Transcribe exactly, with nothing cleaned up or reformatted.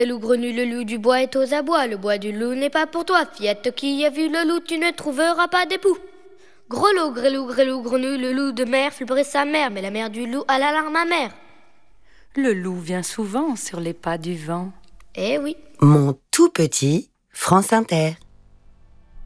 Le loup grenu, le loup du bois est aux abois. Le bois du loup n'est pas pour toi. Fillette qui a vu le loup, tu ne trouveras pas d'époux. Grelot, grelou, grelou, grenu, le loup de mer flipperait sa mère, mais la mère du loup a l'alarme amère. Le loup vient souvent sur les pas du vent. Eh oui. Mon tout petit France Inter.